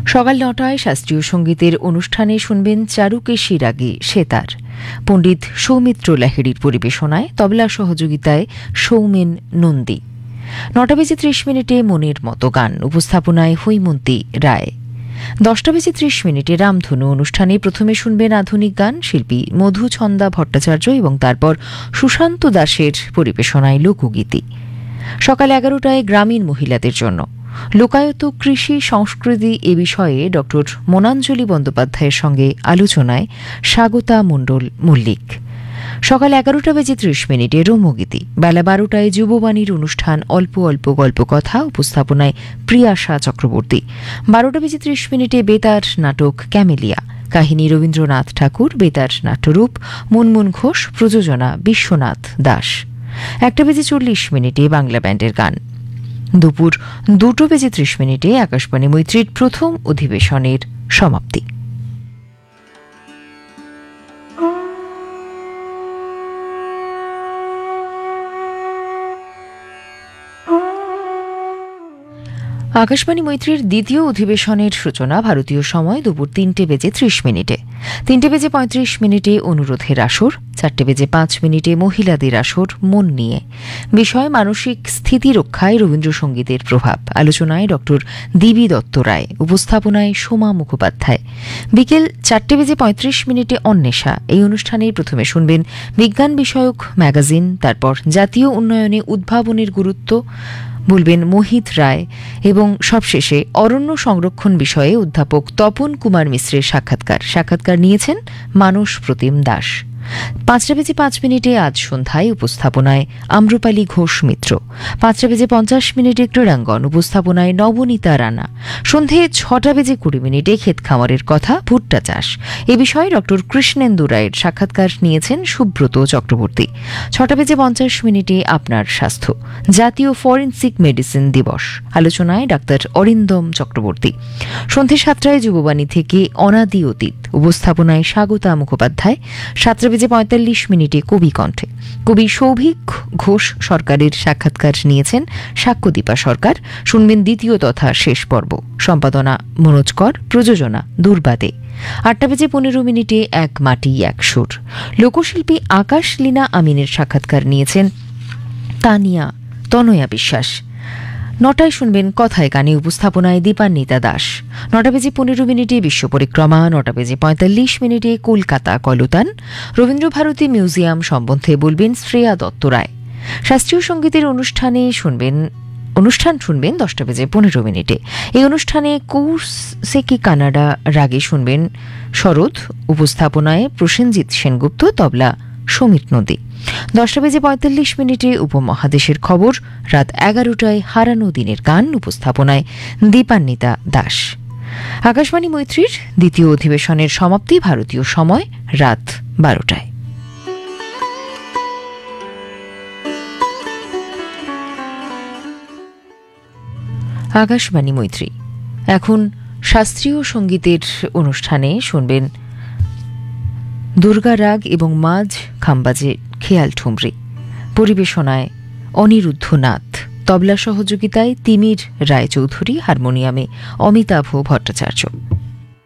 সকাল ৯টায় শাস্ত্রীয় সঙ্গীতের অনুষ্ঠানে শুনবেন চারুকেশী রাগে সেতার। পণ্ডিত সৌমিত্র লাহিড়ির পরিবেশনায় তবলা সহযোগিতায় সৌমেন নন্দী। ৯টা বেজে ৩০ মিনিটে মনের মতো গান, উপস্থাপনায় হৈমন্তী রায়। ১০টা বেজে ৩০ মিনিটে রামধনু অনুষ্ঠানে প্রথমে শুনবেন আধুনিক গান, শিল্পী মধুছন্দা ভট্টাচার্য এবং তারপর সুশান্ত দাসের পরিবেশনায় লোকগীতি। সকাল ১১টায় গ্রামীণ মহিলাদের জন্য লোকায়ত কৃষি সংস্কৃতি এ বিষয়ে ড মনাঞ্জলি বন্দ্যোপাধ্যায়ের সঙ্গে আলোচনায় স্বাগতা মণ্ডল মল্লিক। সকাল ১১টা বেজে ৩০ মিনিটে রম্যগীতি। বেলা ১২টায় যুববাণীর অনুষ্ঠান অল্প অল্প গল্পকথা, উপস্থাপনায় প্রিয়াশা চক্রবর্তী। ১২টা বেজে ৩০ মিনিটে বেতার নাটক ক্যামেলিয়া, কাহিনী রবীন্দ্রনাথ ঠাকুর, বেতার নাট্যরূপ মুনমুন ঘোষ, প্রযোজনা বিশ্বনাথ দাস। ১টা বেজে ৪০ মিনিটে বাংলা ব্যান্ডের গান। দুপুর ২টো বেজে ৩০ মিনিটে আকাশবাণী মৈত্রীর প্রথম অধিবেশনের সমাপ্তি। আকাশবাণী মৈত্রীর দ্বিতীয় অধিবেশনের সূচনা ভারতীয় সময় দুপুর ৩টে বেজে ৩০ মিনিটে। ৩টে বেজে ৩৫ মিনিটে অনুরোধের আসর, ৪টে বেজে ৫ মিনিটে মহিলাদের আসর মন নিয়ে। বিষয় মানসিক স্থিতি রক্ষায় রবীন্দ্রসঙ্গীতের প্রভাব। আলোচনায় ড দিবি দত্ত রায়, উপস্থাপনায় সোমা মুখোপাধ্যায়। বিকেল ৪টে বেজে ৩৫ মিনিটে অন্বেষা। এই অনুষ্ঠানে প্রথমে শুনবেন বিজ্ঞান বিষয়ক ম্যাগাজিন, তারপর জাতীয় উন্নয়নে উদ্ভাবনের গুরুত্ব বলবেন মোহিত রায় এবং সবশেষে অরণ্য সংরক্ষণ বিষয়ে অধ্যাপক তপন কুমার মিশ্রের সাক্ষাৎকার নিয়েছেন মানস প্রতিম দাস। ৫টা বেজে ৫ মিনিটে আজ সন্ধ্যায় উপস্থাপনায় আম্রপালি ঘোষ মিত্র। ৫টা বেজে ৫০ মিনিটে ক্রীড়াঙ্গন, উপস্থাপনায় নবনীতা রানা। সন্ধে ৬টা বেজে ২০ মিনিটে ক্ষেত খামারের কথা, ভুট্টা চাষ এ বিষয়ে ড কৃষ্ণেন্দু রায়ের সাক্ষাৎকার নিয়েছেন সুব্রত চক্রবর্তী। ৬টা বেজে ৫০ মিনিটে আপনার স্বাস্থ্য, জাতীয় ফরেনসিক মেডিসিন দিবস। আলোচনায় ডাক্তার অরিন্দম চক্রবর্তী। সন্ধে ৭টায় যুববাণী থেকে অনাদি অতীত, উপস্থাপনায় স্বাগতা মুখোপাধ্যায়। ৭টা বেজে ৪৫ মিনিটে কবি কণ্ঠে কবি সৌভিক ঘোষ সরকারের সাক্ষাৎকার নিয়েছেন সাক্ষ্যদীপা সরকার। শুনবেন দ্বিতীয় তথা শেষ পর্ব। সম্পাদনা মনোজ কর, প্রযোজনা দুর্বাদে। ৮টা বেজে ১৫ মিনিটে এক মাটি এক সুর, লোকশিল্পী আকাশ লীনা আমিনের সাক্ষাৎকার নিয়েছেন তনয়া বিশ্বাস। ৯টায় শুনবেন কথায় গানে, উপস্থাপনায় দীপান্বিতা দাস। ৯টা বেজে ১৫ মিনিটে বিশ্ব পরিক্রমা। ৯টা বেজে ৪৫ মিনিটে কলকাতা কলতান। রবীন্দ্রভারতী মিউজিয়াম সম্বন্ধে বলবেন শ্রেয়া দত্ত রায়। শাস্ত্রীয় সঙ্গীতের অনুষ্ঠান শুনবেন ১০টা বেজে ১৫ মিনিটে। এই অনুষ্ঠানে কৌসেকি কানাডা রাগে শুনবেন শরৎ, উপস্থাপনায় প্রসেনজিৎ সেনগুপ্ত, তবলা সমীর নদী। ১০টা বেজে ৪৫ মিনিটে উপমহাদেশের খবর। রাত ১১টায় হারানো দিনের গান, উপস্থাপনায় দীপান্বিতা দাস। আকাশবাণী মৈত্রীর দ্বিতীয় অধিবেশনের সমাপ্তি ভারতীয় সময় রাত ১২টায়। আকাশবাণী মৈত্রী এখন শাস্ত্রীয় সঙ্গীতের অনুষ্ঠানে শুনবেন দুর্গা রাগ এবং মাঝ খাম্বাজে খেয়াল ঠুমরি। পরিবেশনায় অনিরুদ্ধ নাথ, তবলা সহযোগিতায় তিমির রায়চৌধুরী, হারমোনিয়ামে অমিতাভ ভট্টাচার্য।